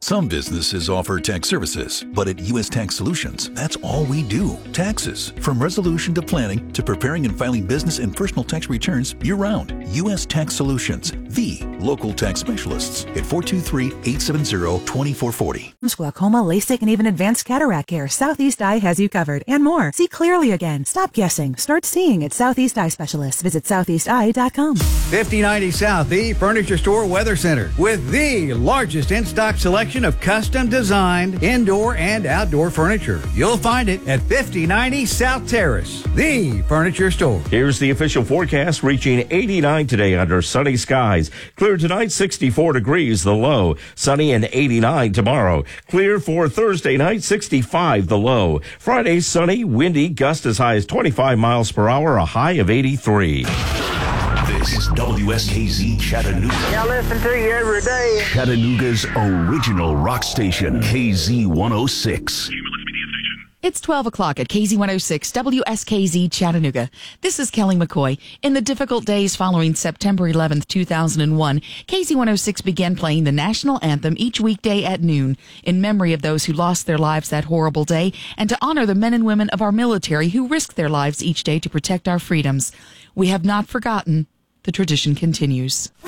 Some businesses offer tax services, but at U.S. Tax Solutions, that's all we do. Taxes. From resolution to planning to preparing and filing business and personal tax returns year-round. U.S. Tax Solutions, the local tax specialists at 423-870-2440. Glaucoma, LASIK, and even advanced cataract care. Southeast Eye has you covered. And more. See clearly again. Stop guessing. Start seeing at Southeast Eye Specialists. Visit southeasteye.com. 5090 South, the Furniture Store Weather Center, with the largest in-stock selection of custom designed indoor and outdoor furniture. You'll find it at 5090 South Terrace, the Furniture Store. Here's the official forecast, reaching 89 today under sunny skies. Clear tonight, 64 degrees the low. Sunny and 89 tomorrow. Clear for Thursday night, 65 the low. Friday, sunny, windy, gust as high as 25 miles per hour, a high of 83. This is WSKZ Chattanooga. I listen to you every day. Chattanooga's original rock station, KZ106. It's 12 o'clock at KZ106 WSKZ Chattanooga. This is Kelly McCoy. In the difficult days following September 11th, 2001, KZ106 began playing the national anthem each weekday at noon in memory of those who lost their lives that horrible day and to honor the men and women of our military who risk their lives each day to protect our freedoms. We have not forgotten. The tradition continues.